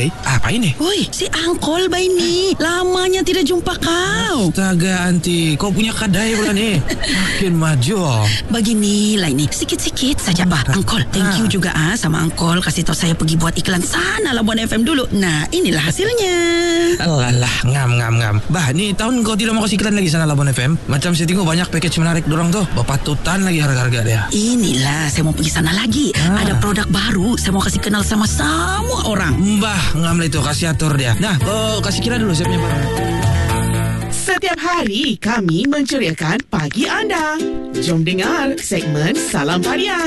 Apa ini? Woi, si Angkol Baini. Lamanya tidak jumpa kau. Astaga, Anti. Kau punya kedai pula nih. Makin maju. Beginilah ini. Sikit-sikit saja, Bah. Angkol, thank you juga sama Angkol. Kasih tahu saya pergi buat iklan sana Labuan FM dulu. Nah, inilah hasilnya. Alah, ngam. Bah, ni tahun kau tidak mau kasih iklan lagi sana Labuan FM? Macam saya tengok banyak package menarik dorang tuh. Bapatutan lagi harga-harga dia. Inilah, saya mau pergi sana lagi. Ada produk baru. Saya mau kasih kenal sama semua orang. Bah, ngam lah itu. Kasih atur dia. Nah, kau kasih kira dulu saya punya barang. Setiap hari kami menceriakan pagi anda. Jom dengar segmen Salam Parian.